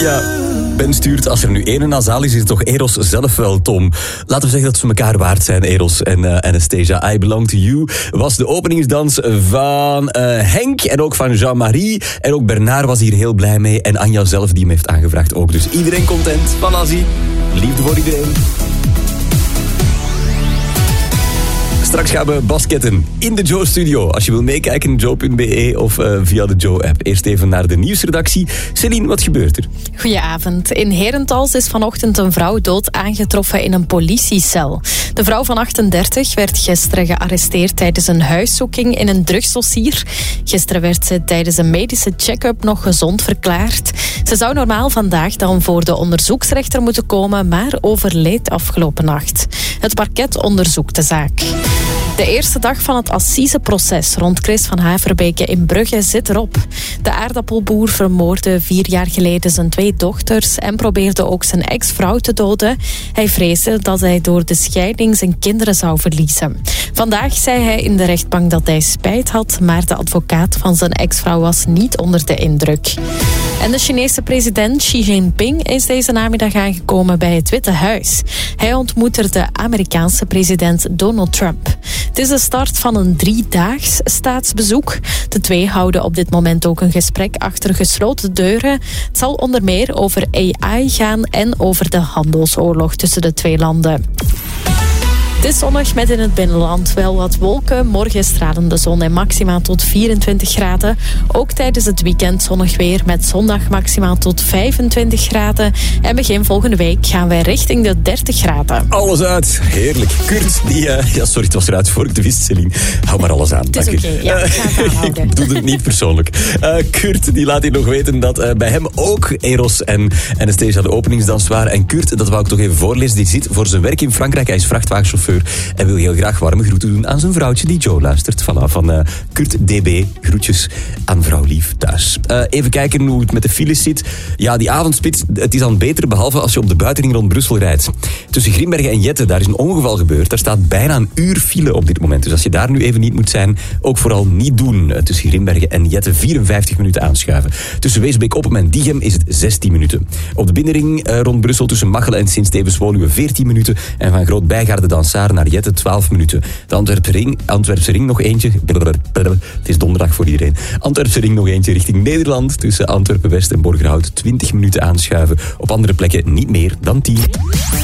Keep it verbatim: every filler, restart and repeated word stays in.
Ja, Ben stuurt, als er nu één nasaal is, is het toch Eros zelf wel, Tom. Laten we zeggen dat ze elkaar waard zijn, Eros en uh, Anastasia. I Belong to You was de openingsdans van uh, Henk en ook van Jean-Marie. En ook Bernard was hier heel blij mee. En Anja zelf, die hem heeft aangevraagd ook. Dus iedereen content. Van Azzie. Liefde voor iedereen. Straks gaan we basketten in de Joe-studio. Als je wil meekijken, joe punt be of uh, via de Joe-app. Eerst even naar de nieuwsredactie. Céline, wat gebeurt er? Goedenavond. In Herentals is vanochtend een vrouw dood aangetroffen in een politiecel. De vrouw van achtendertig werd gisteren gearresteerd tijdens een huiszoeking in een drugsdossier. Gisteren werd ze tijdens een medische check-up nog gezond verklaard. Ze zou normaal vandaag dan voor de onderzoeksrechter moeten komen, maar overleed afgelopen nacht. Het parket onderzoekt de zaak. De eerste dag van het assiseproces rond Chris van Haverbeke in Brugge zit erop. De aardappelboer vermoordde vier jaar geleden zijn twee dochters en probeerde ook zijn ex-vrouw te doden. Hij vreesde dat hij door de scheiding zijn kinderen zou verliezen. Vandaag zei hij in de rechtbank dat hij spijt had, maar de advocaat van zijn ex-vrouw was niet onder de indruk. En de Chinese president Xi Jinping is deze namiddag aangekomen bij het Witte Huis. Hij ontmoet er de Amerikaanse president Donald Trump. Het is de start van een driedaags staatsbezoek. De twee houden op dit moment ook een gesprek achter gesloten deuren. Het zal onder meer over A I gaan en over de handelsoorlog tussen de twee landen. Het is zonnig met in het binnenland wel wat wolken. Morgen stralende zon en maximaal tot vierentwintig graden. Ook tijdens het weekend zonnig weer met zondag maximaal tot vijfentwintig graden. En begin volgende week gaan wij richting de dertig graden. Alles uit. Heerlijk. Kurt, die... Uh, ja, sorry, het was eruit voor ik de wist, Céline. Hou maar alles aan. Het is oké, okay, ja, ik ga het aanhouden. Ik bedoel het niet persoonlijk. Uh, Kurt, die laat hier nog weten dat uh, bij hem ook Eros en Anastasia de openingsdans waren. En Kurt, dat wou ik toch even voorlezen, die zit voor zijn werk in Frankrijk. Hij is vrachtwagenchauffeur en wil heel graag warme groeten doen aan zijn vrouwtje die Joe luistert. Voilà, van uh, Kurt D B. Groetjes aan vrouw Lief thuis. Uh, even kijken hoe het met de files zit. Ja, die avondspits, het is dan beter, behalve als je op de buitenring rond Brussel rijdt. Tussen Grimbergen en Jette, daar is een ongeval gebeurd. Daar staat bijna een uur file op dit moment. Dus als je daar nu even niet moet zijn, ook vooral niet doen. Uh, tussen Grimbergen en Jette vierenvijftig minuten aanschuiven. Tussen Weesbeek-Oppem en Diegem is het zestien minuten. Op de binnenring uh, rond Brussel tussen Machelen en Sint-Stevens-Woluwe veertien minuten. En van Groot-Bijgaarde-Dansaar naar Jette twaalf minuten. De Antwerpse ring, Antwerpse ring nog eentje. Het is donderdag voor iedereen. Antwerpse ring nog eentje richting Nederland. Tussen Antwerpen-West en Borgerhout twintig minuten aanschuiven. Op andere plekken niet meer dan tien.